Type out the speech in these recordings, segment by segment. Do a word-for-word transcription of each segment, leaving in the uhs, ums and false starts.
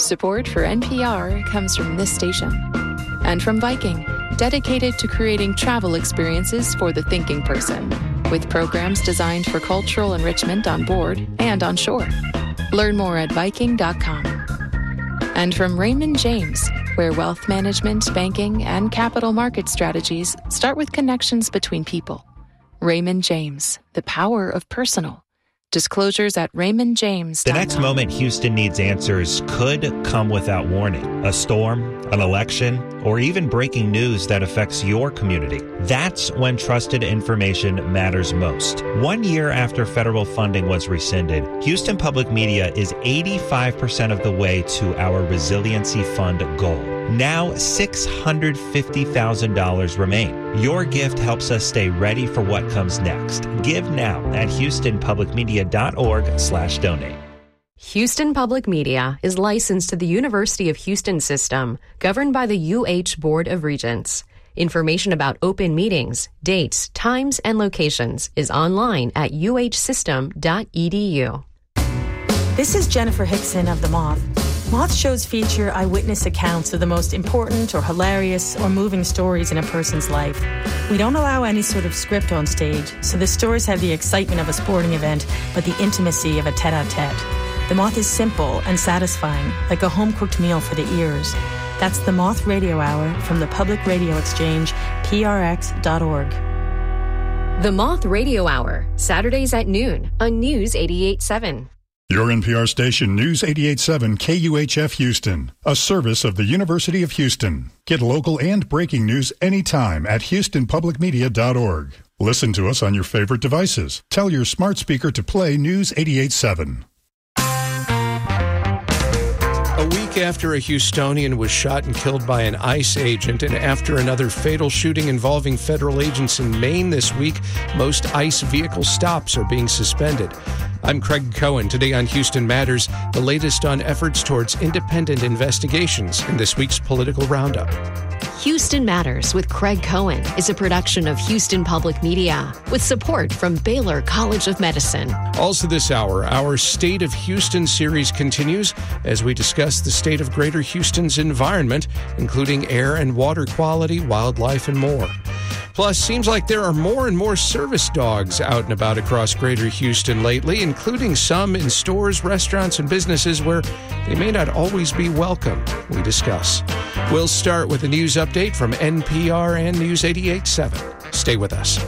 Support for N P R comes from this station and from Viking, dedicated to creating travel experiences for the thinking person, with programs designed for cultural enrichment on board and on shore. Learn more at Viking dot com. And from Raymond James, where wealth management, banking, and capital market strategies start with connections between people. Raymond James, the power of personal. Disclosures at raymond james dot com. The next moment Houston needs answers could come without warning. A storm, an election, or even breaking news that affects your community. That's when trusted information matters most. One year after federal funding was rescinded, Houston Public Media is eighty-five percent of the way to our Resiliency Fund goal. Now, six hundred fifty thousand dollars remain. Your gift helps us stay ready for what comes next. Give now at houston public media dot org slash donate. Houston Public Media is licensed to the University of Houston System, governed by the U H Board of Regents. Information about open meetings, dates, times, and locations is online at u h system dot e d u. This is Jennifer Hickson of The Moth. Moth shows feature eyewitness accounts of the most important or hilarious or moving stories in a person's life. We don't allow any sort of script on stage, so the stories have the excitement of a sporting event, but the intimacy of a tete-a-tete. The Moth is simple and satisfying, like a home-cooked meal for the ears. That's the Moth Radio Hour from the Public Radio Exchange, p r x dot org. The Moth Radio Hour, Saturdays at noon on News eighty-eight point seven. Your N P R station, News eighty-eight point seven K U H F Houston, a service of the University of Houston. Get local and breaking news anytime at houston public media dot org. Listen to us on your favorite devices. Tell your smart speaker to play News eighty-eight point seven. A week after a Houstonian was shot and killed by an ICE agent, and after another fatal shooting involving federal agents in Maine this week, most ICE vehicle stops are being suspended. I'm Craig Cohen. Today on Houston Matters, the latest on efforts towards independent investigations in this week's political roundup. Houston Matters with Craig Cohen is a production of Houston Public Media with support from Baylor College of Medicine. Also this hour, our State of Houston series continues as we discuss the state of Greater Houston's environment, including air and water quality, wildlife, and more. Plus, seems like there are more and more service dogs out and about across Greater Houston lately, including some in stores, restaurants, and businesses where they may not always be welcome. We discuss. We'll start with a news update from N P R and News eighty-eight point seven. Stay with us.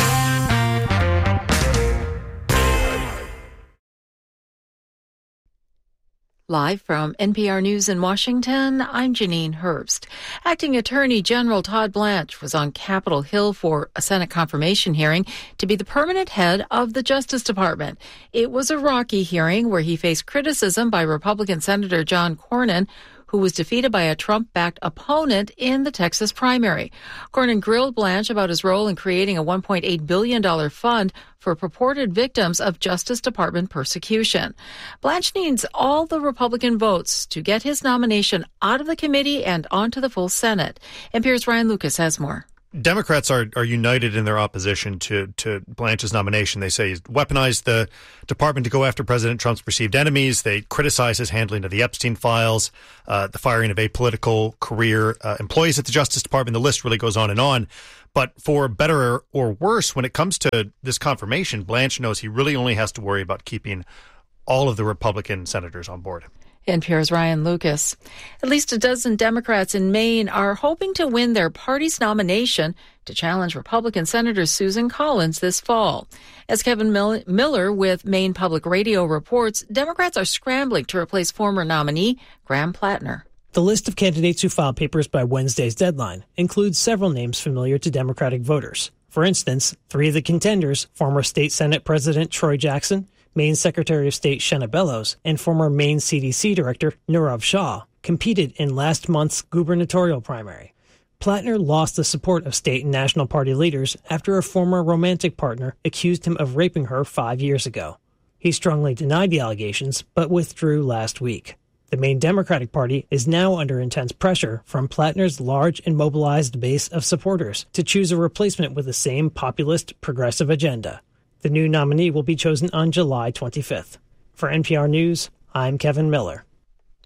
Live from N P R News in Washington, I'm Janine Herbst. Acting Attorney General Todd Blanche was on Capitol Hill for a Senate confirmation hearing to be the permanent head of the Justice Department. It was a rocky hearing where he faced criticism by Republican Senator John Cornyn, who was defeated by a Trump-backed opponent in the Texas primary. Cornyn grilled Blanche about his role in creating a one point eight billion dollars fund for purported victims of Justice Department persecution. Blanche needs all the Republican votes to get his nomination out of the committee and onto the full Senate. N P R's Ryan Lucas has more. Democrats are, are united in their opposition to, to Blanche's nomination. They say he's weaponized the department to go after President Trump's perceived enemies. They criticize his handling of the Epstein files, uh, the firing of apolitical career uh, employees at the Justice Department. The list really goes on and on. But for better or worse, when it comes to this confirmation, Blanche knows he really only has to worry about keeping all of the Republican senators on board. N P R's Ryan Lucas. At least a dozen Democrats in Maine are hoping to win their party's nomination to challenge Republican Senator Susan Collins this fall. As Kevin Mil- Miller with Maine Public Radio reports, Democrats are scrambling to replace former nominee Graham Plattner. The list of candidates who filed papers by Wednesday's deadline includes several names familiar to Democratic voters. For instance, three of the contenders, former State Senate President Troy Jackson, Maine Secretary of State Shenna Bellows, and former Maine C D C Director Nirav Shah, competed in last month's gubernatorial primary. Plattner lost the support of state and national party leaders after a former romantic partner accused him of raping her five years ago. He strongly denied the allegations, but withdrew last week. The Maine Democratic Party is now under intense pressure from Plattner's large and mobilized base of supporters to choose a replacement with the same populist, progressive agenda. The new nominee will be chosen on July twenty-fifth. For N P R News, I'm Kevin Miller.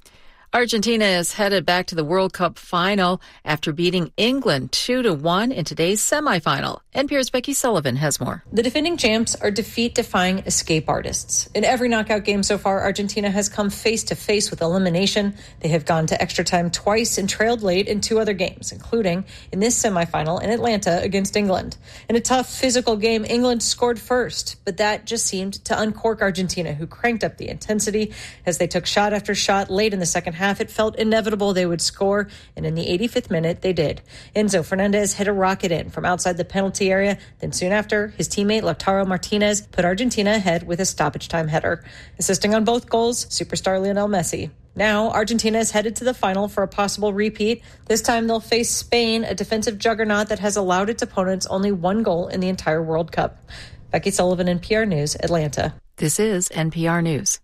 Argentina is headed back to the World Cup final after beating England two to one in today's semifinal. N P R's Becky Sullivan has more. The defending champs are defeat-defying escape artists. In every knockout game so far, Argentina has come face-to-face with elimination. They have gone to extra time twice and trailed late in two other games, including in this semifinal in Atlanta against England. In a tough physical game, England scored first, but that just seemed to uncork Argentina, who cranked up the intensity as they took shot after shot late in the second half. It felt inevitable they would score, and in the eighty-fifth minute, they did. Enzo Fernandez hit a rocket in from outside the penalty area. Then soon after, his teammate Lautaro Martinez put Argentina ahead with a stoppage time header. Assisting on both goals, superstar Lionel Messi. Now, Argentina is headed to the final for a possible repeat. This time, they'll face Spain, a defensive juggernaut that has allowed its opponents only one goal in the entire World Cup. Becky Sullivan, N P R News, Atlanta. This is N P R News.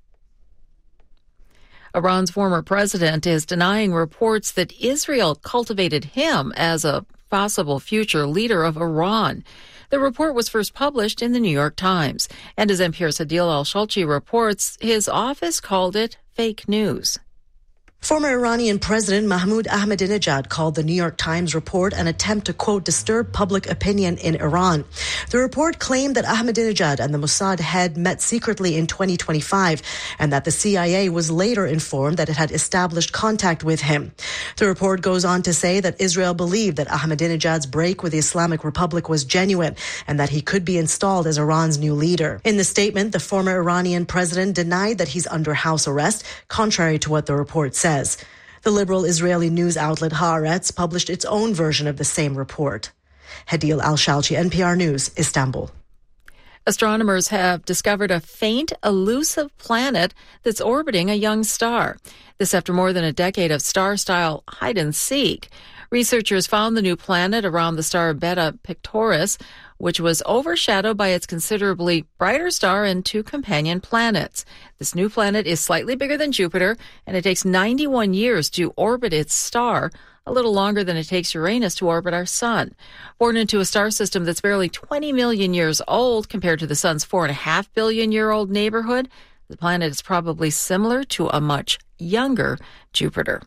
Iran's former president is denying reports that Israel cultivated him as a possible future leader of Iran. The report was first published in the New York Times. And as N P R's Adil Al-Shalchi reports, his office called it fake news. Former Iranian President Mahmoud Ahmadinejad called the New York Times report an attempt to, quote, disturb public opinion in Iran. The report claimed that Ahmadinejad and the Mossad head met secretly in twenty twenty-five and that the C I A was later informed that it had established contact with him. The report goes on to say that Israel believed that Ahmadinejad's break with the Islamic Republic was genuine and that he could be installed as Iran's new leader. In the statement, the former Iranian president denied that he's under house arrest, contrary to what the report said. The liberal Israeli news outlet Haaretz published its own version of the same report. Hadil Al-Shalchi, N P R News, Istanbul. Astronomers have discovered a faint, elusive planet that's orbiting a young star. This after more than a decade of star-style hide-and-seek. Researchers found the new planet around the star Beta Pictoris, which was overshadowed by its considerably brighter star and two companion planets. This new planet is slightly bigger than Jupiter, and it takes ninety-one years to orbit its star, a little longer than it takes Uranus to orbit our sun. Born into a star system that's barely twenty million years old compared to the sun's four point five billion year old neighborhood, the planet is probably similar to a much younger Jupiter.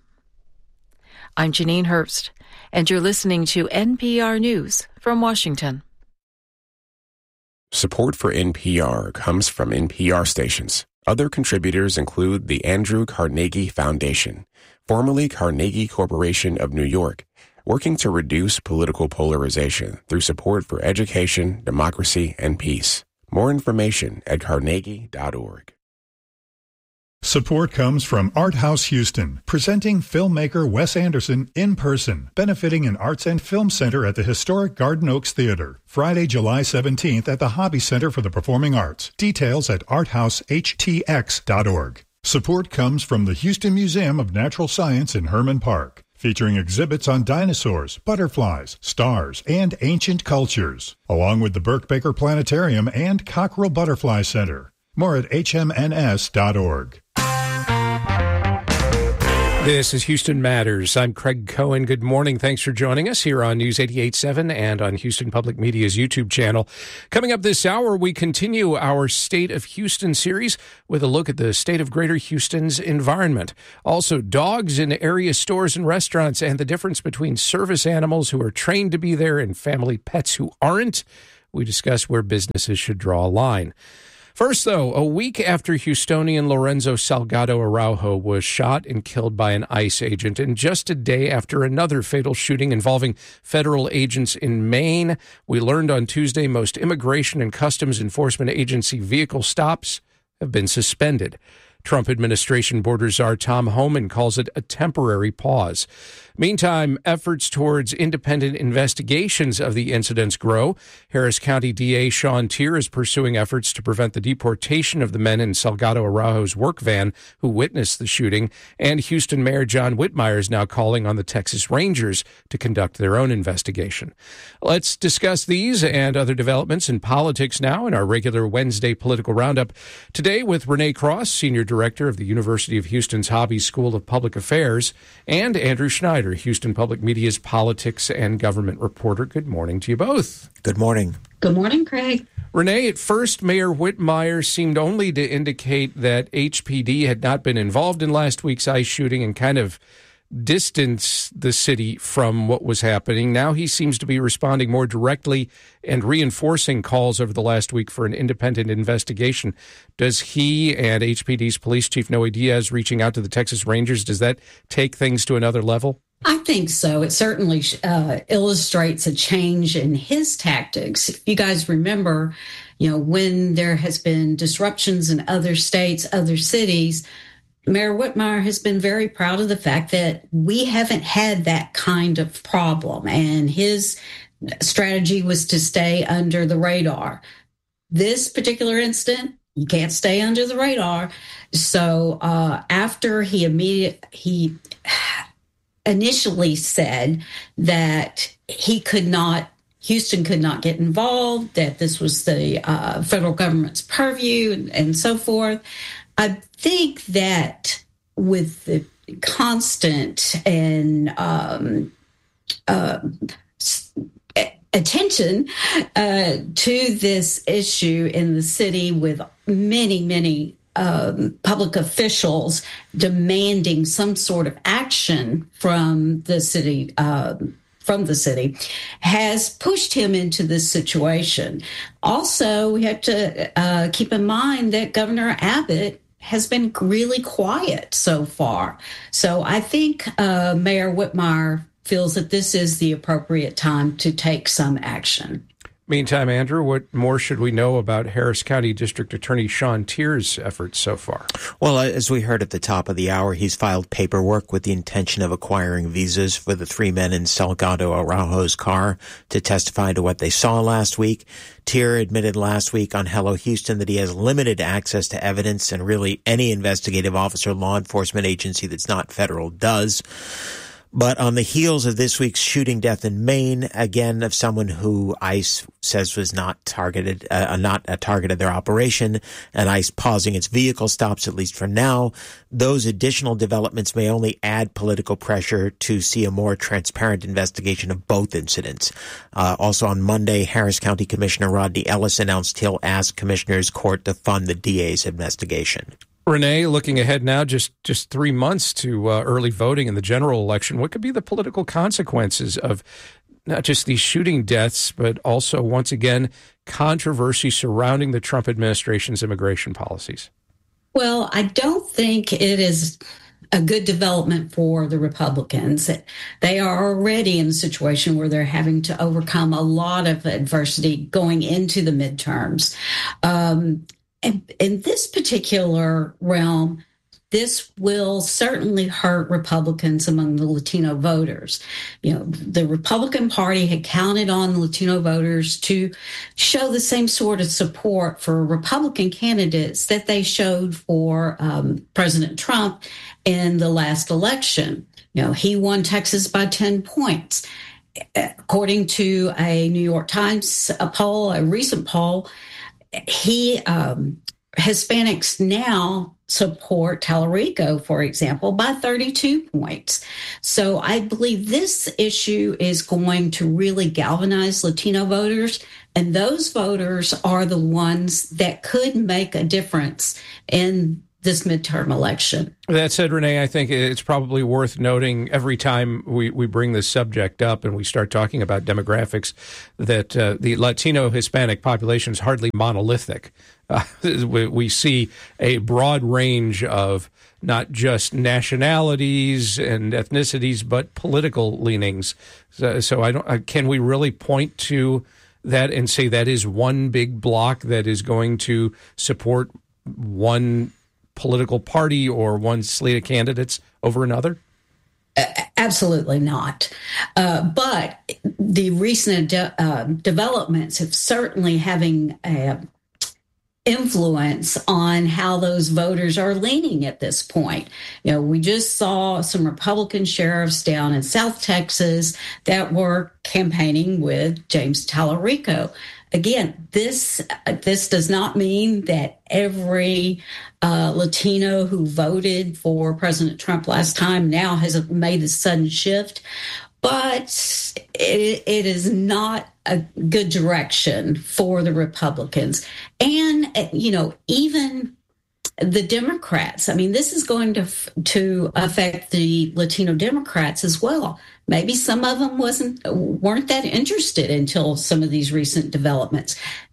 I'm Janine Herbst, and you're listening to N P R News from Washington. Support for N P R comes from N P R stations. Other contributors include the Andrew Carnegie Foundation, formerly Carnegie Corporation of New York, working to reduce political polarization through support for education, democracy, and peace. More information at carnegie dot org. Support comes from Art House Houston, presenting filmmaker Wes Anderson in person, benefiting an arts and film center at the historic Garden Oaks Theater. Friday, July seventeenth at the Hobby Center for the Performing Arts. Details at art house h t x dot org. Support comes from the Houston Museum of Natural Science in Herman Park, featuring exhibits on dinosaurs, butterflies, stars, and ancient cultures, along with the Burke Baker Planetarium and Cockrell Butterfly Center. More at h m n s dot org. This is Houston Matters. I'm Craig Cohen. Good morning. Thanks for joining us here on News eighty-eight point seven and on Houston Public Media's YouTube channel. Coming up this hour, we continue our State of Houston series with a look at the state of Greater Houston's environment. Also, dogs in area stores and restaurants and the difference between service animals who are trained to be there and family pets who aren't. We discuss where businesses should draw a line. First, though, a week after Houstonian Lorenzo Salgado Araujo was shot and killed by an ICE agent, and just a day after another fatal shooting involving federal agents in Maine, we learned on Tuesday most Immigration and Customs Enforcement Agency vehicle stops have been suspended. Trump administration border czar Tom Homan calls it a temporary pause. Meantime, efforts towards independent investigations of the incidents grow. Harris County D A Sean Tier is pursuing efforts to prevent the deportation of the men in Salgado Araujo's work van who witnessed the shooting, and Houston Mayor John Whitmire is now calling on the Texas Rangers to conduct their own investigation. Let's discuss these and other developments in politics now in our regular Wednesday political roundup. Today with Renee Cross, Senior Director director of the University of Houston's Hobby School of Public Affairs, and Andrew Schneider, Houston Public Media's politics and government reporter. Good morning to you both. Good morning. Good morning, Craig. Renee, at first, Mayor Whitmire seemed only to indicate that H P D had not been involved in last week's ICE shooting and kind of distance the city from what was happening. Now he seems to be responding more directly and reinforcing calls over the last week for an independent investigation. Does he and H P D's police chief Noe Diaz reaching out to the Texas Rangers, does that take things to another level? I think so. It certainly uh, illustrates a change in his tactics. If you guys remember, you know, when there has been disruptions in other states, other cities, Mayor Whitmire has been very proud of the fact that we haven't had that kind of problem. And his strategy was to stay under the radar. This particular incident, you can't stay under the radar. So uh, after he immediate, he initially said that he could not, Houston could not get involved, that this was the uh, federal government's purview and, and so forth. I think that with the constant and um, uh, attention uh, to this issue in the city, with many, many um, public officials demanding some sort of action from the city, uh, from the city, has pushed him into this situation. Also, we have to uh, keep in mind that Governor Abbott has been really quiet so far. So I think uh, Mayor Whitmire feels that this is the appropriate time to take some action. Meantime, Andrew, what more should we know about Harris County District Attorney Sean Tier's efforts so far? Well, as we heard at the top of the hour, he's filed paperwork with the intention of acquiring visas for the three men in Salgado Araujo's car to testify to what they saw last week. Tier admitted last week on Hello Houston that he has limited access to evidence, and really any investigative officer, law enforcement agency that's not federal does. But on the heels of this week's shooting death in Maine, again, of someone who ICE says was not targeted, uh, not a target of their operation, and ICE pausing its vehicle stops, at least for now, those additional developments may only add political pressure to see a more transparent investigation of both incidents. Uh, also on Monday, Harris County Commissioner Rodney Ellis announced he'll ask Commissioner's Court to fund the D A's investigation. Renee, looking ahead now, just, just three months to uh, early voting in the general election, what could be the political consequences of not just these shooting deaths, but also, once again, controversy surrounding the Trump administration's immigration policies? Well, I don't think it is a good development for the Republicans. They are already in a situation where they're having to overcome a lot of adversity going into the midterms. Um, And in this particular realm, this will certainly hurt Republicans among the Latino voters. You know, the Republican Party had counted on Latino voters to show the same sort of support for Republican candidates that they showed for um, President Trump in the last election. You know, he won Texas by ten points. According to a New York Times a poll, a recent poll, He, um, Hispanics now support Tallarico, for example, by thirty-two points. So I believe this issue is going to really galvanize Latino voters, and those voters are the ones that could make a difference in this midterm election. That said, Renee, I think it's probably worth noting every time we, we bring this subject up and we start talking about demographics that uh, the Latino Hispanic population is hardly monolithic. Uh, we, we see a broad range of not just nationalities and ethnicities, but political leanings. So, so I don't. Uh, can we really point to that and say that is one big block that is going to support one political party or one slate of candidates over another? Uh, absolutely not. Uh, but the recent de- uh, developments have certainly having a influence on how those voters are leaning at this point. You know, we just saw some Republican sheriffs down in South Texas that were campaigning with James Tallarico. again, this this does not mean that every uh, Latino who voted for President Trump last time now has made a sudden shift, but it, it is not a good direction for the Republicans. And, you know, even the Democrats, I mean, this is going to to affect the Latino Democrats as well. Maybe some of them wasn't weren't that interested until some of these recent developments.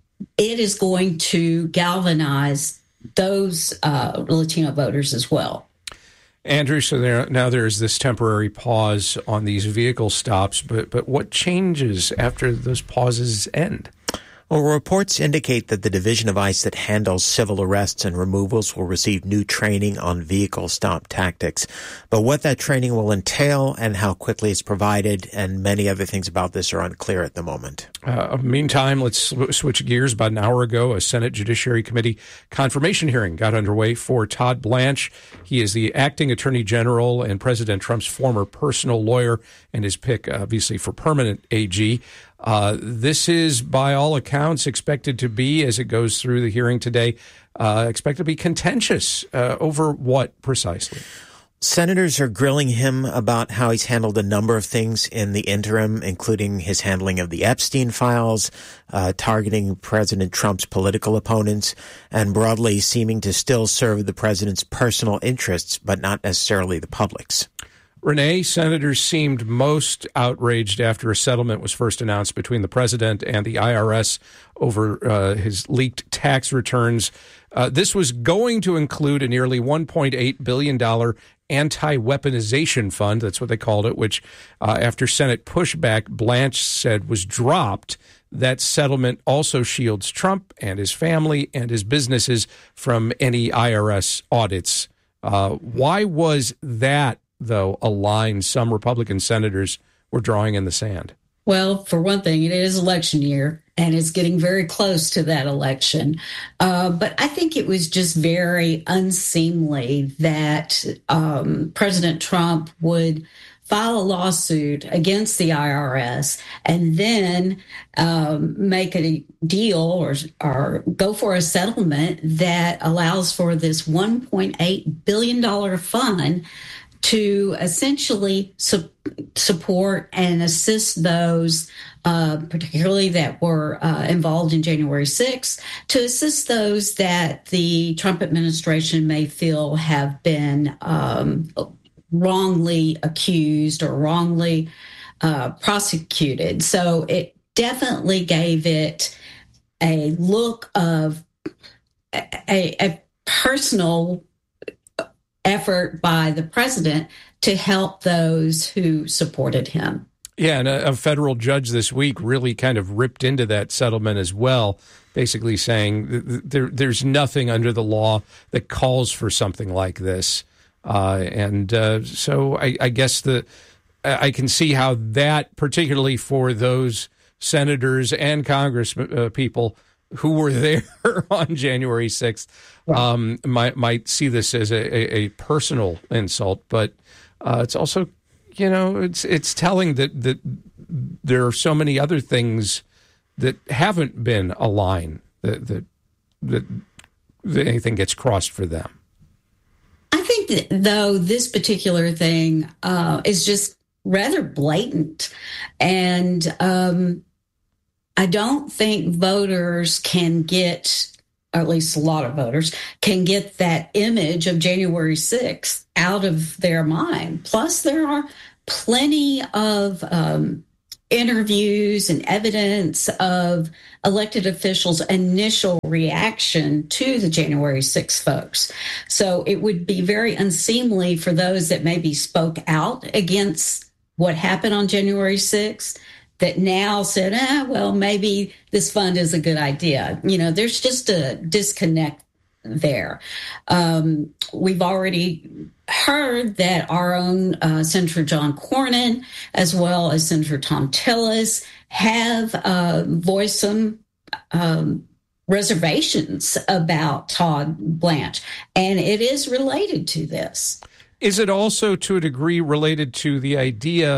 It is going to galvanize those uh, Latino voters as well. Andrew, so there, now there's this temporary pause on these vehicle stops, but but what changes after those pauses end? Well, reports indicate that the division of ICE that handles civil arrests and removals will receive new training on vehicle stop tactics. But what that training will entail and how quickly it's provided and many other things about this are unclear at the moment. Uh, meantime, let's sw- switch gears. About an hour ago, a Senate Judiciary Committee confirmation hearing got underway for Todd Blanche. He is the acting Attorney General and President Trump's former personal lawyer and his pick, obviously, for permanent A G. Uh, this is, by all accounts, expected to be, as it goes through the hearing today, uh, expected to be contentious. Uh, over what precisely? Senators are grilling him about how he's handled a number of things in the interim, including his handling of the Epstein files, uh, targeting President Trump's political opponents, and broadly seeming to still serve the president's personal interests, but not necessarily the public's. Renee, senators seemed most outraged after a settlement was first announced between the president and the I R S over uh, his leaked tax returns. Uh, this was going to include a nearly one point eight billion dollars anti-weaponization fund, that's what they called it, which uh, after Senate pushback, Blanche said was dropped. That settlement also shields Trump and his family and his businesses from any I R S audits. Uh, why was that, though, a line some Republican senators were drawing in the sand? Well, for one thing, it is election year, and it's getting very close to that election. Uh, but I think it was just very unseemly that um, President Trump would file a lawsuit against the I R S and then um, make a deal or, or go for a settlement that allows for this one point eight billion dollars fund to essentially su- support and assist those, uh, particularly that were uh, involved in January sixth, to assist those that the Trump administration may feel have been um, wrongly accused or wrongly uh, prosecuted. So it definitely gave it a look of a, a personal effort by the president to help those who supported him. Yeah, and a, a federal judge this week really kind of ripped into that settlement as well, basically saying th- there, there's nothing under the law that calls for something like this. Uh, and uh, so I, I guess the I can see how that, particularly for those senators and Congress uh, people who were there on January sixth, um, might might see this as a, a, a personal insult. But uh, it's also, you know, it's it's telling that that there are so many other things that haven't been a line that that, that, that anything gets crossed for them. I think that, though, this particular thing uh, is just rather blatant, and um, I don't think voters can get, or at least a lot of voters, can get that image of January sixth out of their mind. Plus, there are plenty of um, interviews and evidence of elected officials' initial reaction to the January sixth folks. So it would be very unseemly for those that maybe spoke out against what happened on January sixth that now said, ah, well, maybe this fund is a good idea. You know, there's just a disconnect there. Um, we've already heard that our own uh, Senator John Cornyn, as well as Senator Thom Tillis, have uh, voiced some um, reservations about Todd Blanche, and it is related to this. Is it also, to a degree, related to the idea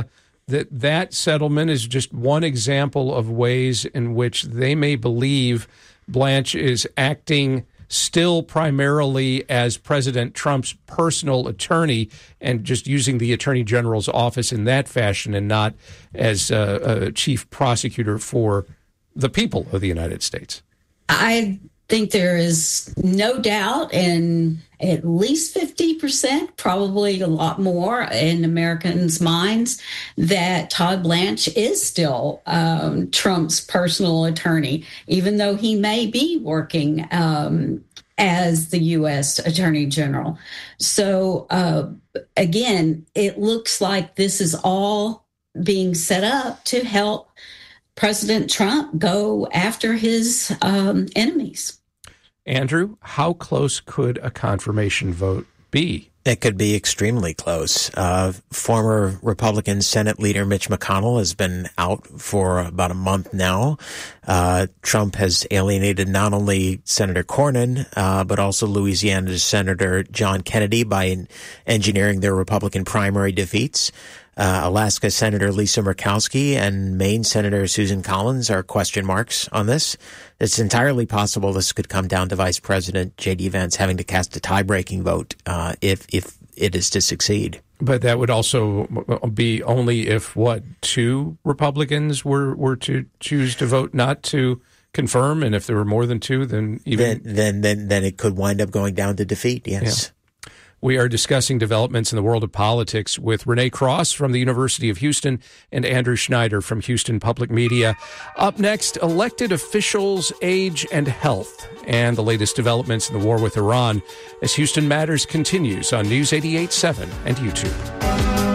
that that settlement is just one example of ways in which they may believe Blanche is acting still primarily as President Trump's personal attorney and just using the Attorney General's office in that fashion and not as a, a chief prosecutor for the people of the United States. I think there is no doubt, and at least fifty percent, probably a lot more in Americans' minds, that Todd Blanche is still um, Trump's personal attorney, even though he may be working um, as the U S Attorney General. So, uh, again, it looks like this is all being set up to help President Trump go after his um, enemies. Andrew, how close could a confirmation vote be? It could be extremely close. Uh, former Republican Senate leader Mitch McConnell has been out for about a month now. Uh, Trump has alienated not only Senator Cornyn, uh, but also Louisiana's Senator John Kennedy by engineering their Republican primary defeats. Uh, Alaska Senator Lisa Murkowski and Maine Senator Susan Collins are question marks on this. It's entirely possible this could come down to Vice President J D Vance having to cast a tie-breaking vote uh, if if it is to succeed. But that would also be only if, what, two Republicans were, were to choose to vote not to confirm, and if there were more than two, then even... Then then then, then it could wind up going down to defeat, yes. Yeah. We are discussing developments in the world of politics with Renee Cross from the University of Houston and Andrew Schneider from Houston Public Media. Up next, elected officials, age, and health, and the latest developments in the war with Iran as Houston Matters continues on News eighty-eight point seven and YouTube.